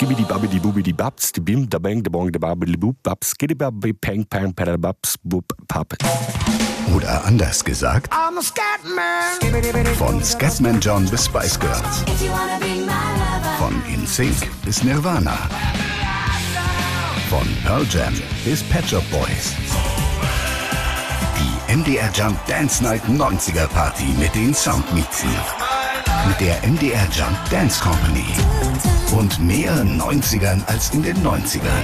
skibidi babidi bubidi babs, die bim, da bang, da bong, da babidi bub, babs, skiddy babbi, peng, peng, padababs, bub, pap. Oder anders gesagt, von Scatman John bis Spice Girls, von NSYNC bis Nirvana, von Pearl Jam bis Pet Shop Boys. Die MDR Jump Dance Night 90er Party mit den Soundmixen. Mit der MDR Jump Dance Company. Und mehr 90ern als in den 90ern.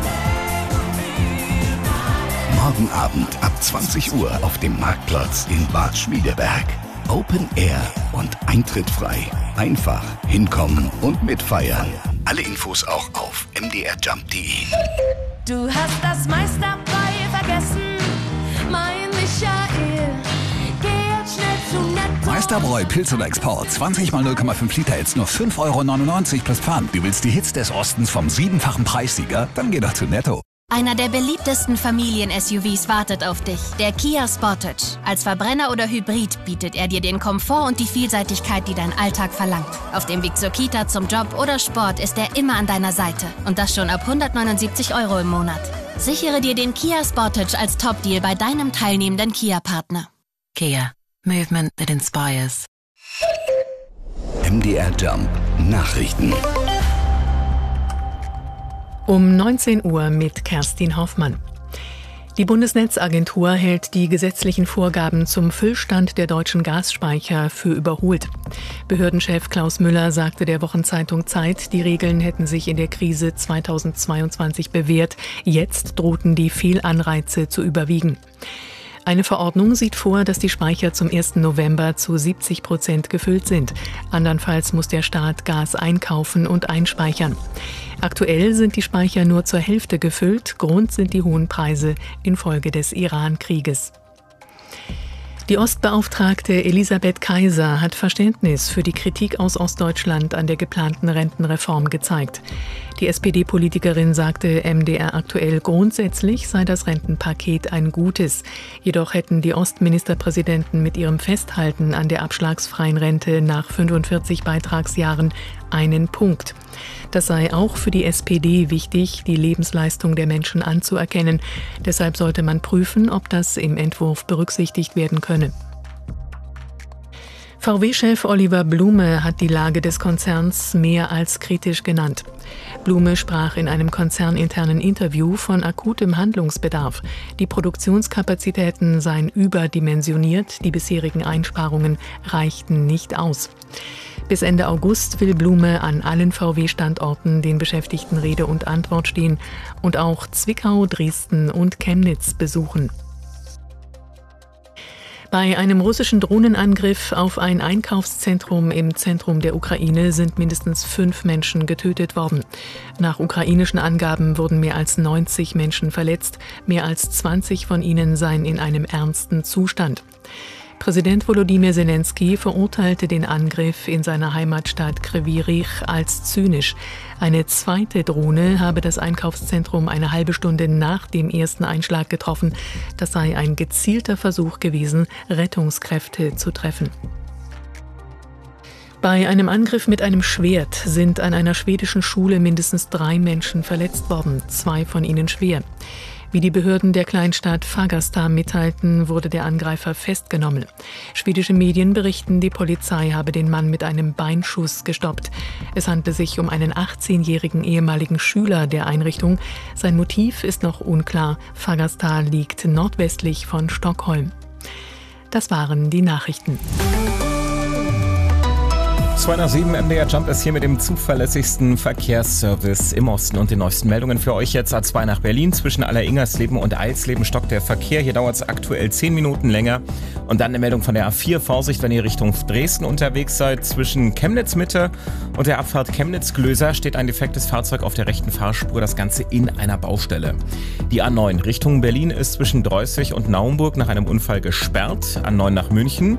Morgen Abend ab 20 Uhr auf dem Marktplatz in Bad Schmiedeberg. Open Air und Eintritt frei. Einfach hinkommen und mitfeiern. Alle Infos auch auf mdrjump.de. Du hast das meiste dabei vergessen, mein Michael. Geh jetzt schnell zu Netto. Meisterbräu Pilz oder Export. 20 mal 0,5 Liter jetzt nur 5,99 € plus Pfand. Du willst die Hits des Ostens vom 7-fachen Preissieger? Dann geh doch zu Netto. Einer der beliebtesten Familien-SUVs wartet auf dich, der Kia Sportage. Als Verbrenner oder Hybrid bietet er dir den Komfort und die Vielseitigkeit, die dein Alltag verlangt. Auf dem Weg zur Kita, zum Job oder Sport ist er immer an deiner Seite. Und das schon ab 179 € im Monat. Sichere dir den Kia Sportage als Top-Deal bei deinem teilnehmenden Kia-Partner. Kia. Movement that inspires. MDR Jump Nachrichten. Um 19 Uhr mit Kerstin Hoffmann. Die Bundesnetzagentur hält die gesetzlichen Vorgaben zum Füllstand der deutschen Gasspeicher für überholt. Behördenchef Klaus Müller sagte der Wochenzeitung Zeit, die Regeln hätten sich in der Krise 2022 bewährt. Jetzt drohten die Fehlanreize zu überwiegen. Eine Verordnung sieht vor, dass die Speicher zum 1. November zu 70% gefüllt sind. Andernfalls muss der Staat Gas einkaufen und einspeichern. Aktuell sind die Speicher nur zur Hälfte gefüllt. Grund sind die hohen Preise infolge des Iran-Krieges. Die Ostbeauftragte Elisabeth Kaiser hat Verständnis für die Kritik aus Ostdeutschland an der geplanten Rentenreform gezeigt. Die SPD-Politikerin sagte MDR aktuell, grundsätzlich sei das Rentenpaket ein gutes. Jedoch hätten die Ostministerpräsidenten mit ihrem Festhalten an der abschlagsfreien Rente nach 45 Beitragsjahren einen Punkt. Das sei auch für die SPD wichtig, die Lebensleistung der Menschen anzuerkennen. Deshalb sollte man prüfen, ob das im Entwurf berücksichtigt werden könne. VW-Chef Oliver Blume hat die Lage des Konzerns mehr als kritisch genannt. Blume sprach in einem konzerninternen Interview von akutem Handlungsbedarf. Die Produktionskapazitäten seien überdimensioniert, die bisherigen Einsparungen reichten nicht aus. Bis Ende August will Blume an allen VW-Standorten den Beschäftigten Rede und Antwort stehen und auch Zwickau, Dresden und Chemnitz besuchen. Bei einem russischen Drohnenangriff auf ein Einkaufszentrum im Zentrum der Ukraine sind mindestens 5 Menschen getötet worden. Nach ukrainischen Angaben wurden mehr als 90 Menschen verletzt. Mehr als 20 von ihnen seien in einem ernsten Zustand. Präsident Volodymyr Zelensky verurteilte den Angriff in seiner Heimatstadt Kryvyi Rih als zynisch. Eine zweite Drohne habe das Einkaufszentrum eine halbe Stunde nach dem ersten Einschlag getroffen. Das sei ein gezielter Versuch gewesen, Rettungskräfte zu treffen. Bei einem Angriff mit einem Schwert sind an einer schwedischen Schule mindestens 3 Menschen verletzt worden, 2 von ihnen schwer. Wie die Behörden der Kleinstadt Fagersta mitteilten, wurde der Angreifer festgenommen. Schwedische Medien berichten, die Polizei habe den Mann mit einem Beinschuss gestoppt. Es handle sich um einen 18-jährigen ehemaligen Schüler der Einrichtung. Sein Motiv ist noch unklar. Fagersta liegt nordwestlich von Stockholm. Das waren die Nachrichten. 2:07 MDR Jump ist hier mit dem zuverlässigsten Verkehrsservice im Osten und den neuesten Meldungen für euch jetzt A2 nach Berlin. Zwischen Alleringersleben und Eilsleben stockt der Verkehr. Hier dauert es aktuell 10 Minuten länger. Und dann eine Meldung von der A4. Vorsicht, wenn ihr Richtung Dresden unterwegs seid. Zwischen Chemnitz Mitte und der Abfahrt Chemnitz-Glöser steht ein defektes Fahrzeug auf der rechten Fahrspur. Das Ganze in einer Baustelle. Die A9 Richtung Berlin ist zwischen Dreußig und Naumburg nach einem Unfall gesperrt. A9 nach München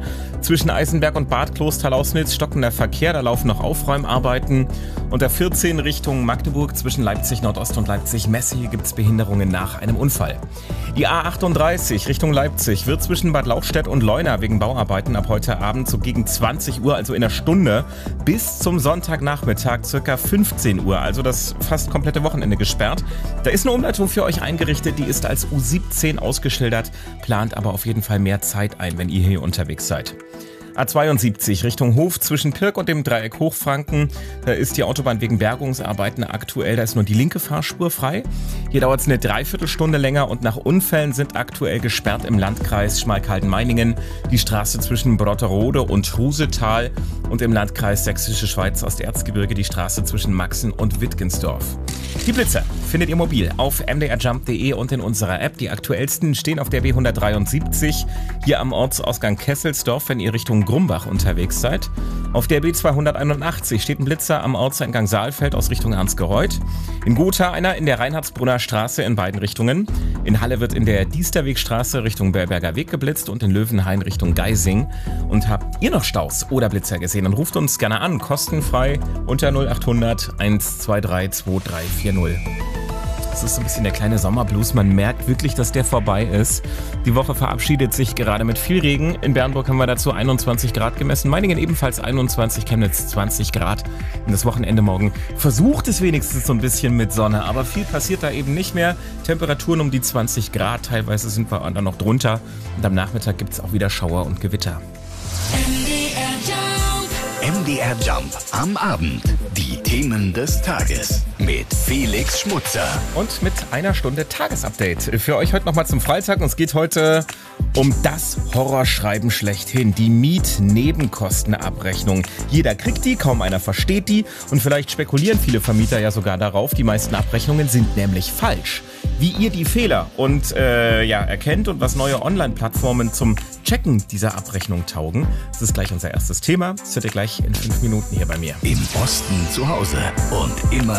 Zwischen Eisenberg und Bad Klosterlausnitz stockender Verkehr, da laufen noch Aufräumarbeiten. Und der 14 Richtung Magdeburg zwischen Leipzig Nordost und Leipzig Messe, hier gibt es Behinderungen nach einem Unfall. Die A38 Richtung Leipzig wird zwischen Bad Lauchstädt und Leuna wegen Bauarbeiten ab heute Abend so gegen 20 Uhr, also in einer Stunde, bis zum Sonntagnachmittag circa 15 Uhr, also das fast komplette Wochenende gesperrt. Da ist eine Umleitung für euch eingerichtet, die ist als U17 ausgeschildert, plant aber auf jeden Fall mehr Zeit ein, wenn ihr hier unterwegs seid. A72 Richtung Hof zwischen Pirk und dem Dreieck Hochfranken. Da ist die Autobahn wegen Bergungsarbeiten aktuell, da ist nur die linke Fahrspur frei. Hier dauert es eine Dreiviertelstunde länger und nach Unfällen sind aktuell gesperrt im Landkreis Schmalkalden-Meiningen die Straße zwischen Brotterode und Rusetal und im Landkreis Sächsische Schweiz Osterzgebirge die Straße zwischen Maxen und Wittgensdorf. Die Blitzer findet ihr mobil auf mdrjump.de und in unserer App. Die aktuellsten stehen auf der B173 hier am Ortsausgang Kesselsdorf, wenn ihr Richtung Grumbach unterwegs seid. Auf der B281 steht ein Blitzer am Ortseingang Saalfeld aus Richtung Ernstgereuth. In Gotha einer in der Reinhardsbrunner Straße in beiden Richtungen. In Halle wird in der Diesterwegstraße Richtung Bellberger Weg geblitzt und in Löwenhain Richtung Geising. Und habt ihr noch Staus oder Blitzer gesehen, dann ruft uns gerne an, kostenfrei unter 0800 123 2340. Das ist so ein bisschen der kleine Sommerblues. Man merkt wirklich, dass der vorbei ist. Die Woche verabschiedet sich gerade mit viel Regen. In Bernburg haben wir dazu 21 Grad gemessen. Meiningen ebenfalls 21, Chemnitz 20 Grad. Und das Wochenende morgen versucht es wenigstens so ein bisschen mit Sonne. Aber viel passiert da eben nicht mehr. Temperaturen um die 20 Grad. Teilweise sind wir dann noch drunter. Und am Nachmittag gibt es auch wieder Schauer und Gewitter. MDR Jump am Abend. Die Themen des Tages mit Felix Schmutzer. Und mit einer Stunde Tagesupdate. Für euch heute nochmal zum Freitag. Und es geht heute um das Horrorschreiben schlechthin. Die Mietnebenkostenabrechnung. Jeder kriegt die, kaum einer versteht die. Und vielleicht spekulieren viele Vermieter ja sogar darauf. Die meisten Abrechnungen sind nämlich falsch. Wie ihr die Fehler erkennt und was neue Online-Plattformen zum Checken dieser Abrechnung taugen. Das ist gleich unser erstes Thema. Das hört ihr gleich in 5 Minuten hier bei mir. Im Osten zu Hause und immer